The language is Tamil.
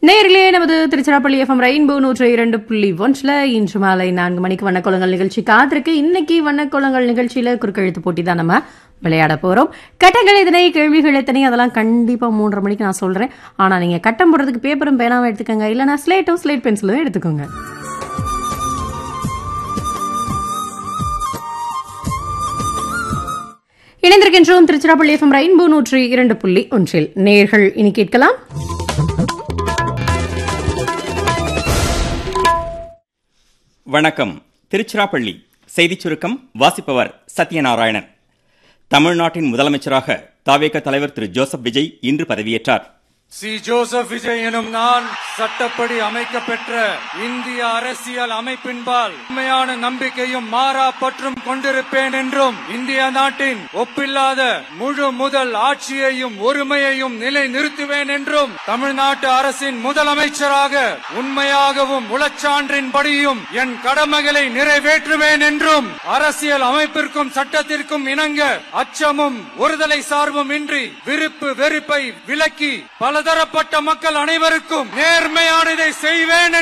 நேரிலே நமது திருச்சிராப்பள்ளி FM ரெயின்போ 102.1 இன்று மாலை 4 மணிக்கு வண்ணக்கோலங்கள் நிகழ்ச்சி காத்திருக்கு. இன்னைக்கு வண்ணக்கோலங்கள் நிகழ்ச்சியில குறுக்கெழுத்து போட்டி தான் நம்ம விளையாட போறோம். கட்டங்கள் எத்தனை, கேள்விகள் எத்தனை, அதெல்லாம் கண்டிப்பா 3:30 மணிக்கு நான் சொல்றேன். ஆனா நீங்க கட்டம் போடுறதுக்கு பேப்பரும் பேனாவும் எடுத்துக்கோங்க, இல்லைன்னா ஸ்லேட் பென்சிலும் எடுத்துக்கோங்க. இணைந்திருக்கின்றோம் திருச்சிராப்பள்ளி FM ரெயின்போ 102.1. நேர்கள் இனி கேட்கலாம். வணக்கம். திருச்சிராப்பள்ளி செய்திச் சுருக்கம் வாசிப்பவர் சத்யநாராயணன். தமிழ்நாட்டின் முதலமைச்சராக தவேக தலைவர் திரு ஜோசப் விஜய் இன்று பதவியேற்றார். சி ஜோசப் விஜய் எனும் நான் சட்டப்படி அமைக்கப்பெற்ற இந்திய அரசியல் அமைப்பின்பால் உண்மையான நம்பிக்கையும் மாறா பற்றும் கொண்டிருப்பேன் என்றும் இந்திய நாட்டின் ஒப்பில்லாத முழு முதல் ஆட்சியையும் ஒருமையையும் நிலை நிறுத்துவேன் என்றும் தமிழ்நாட்டு அரசின் முதலமைச்சராக உண்மையாகவும் உளச்சான்றின்படியும் என் கடமைகளை நிறைவேற்றுவேன் என்றும் அரசியல் அமைப்பிற்கும் சட்டத்திற்கும் இணங்க அச்சமும் ஒருதலை சார்பும் இன்றி விருப்பு வெறுப்பை விலக்கி பலதரப்பட்ட மக்கள் அனைவருக்கும் நேர்மையானதை செய்வேன்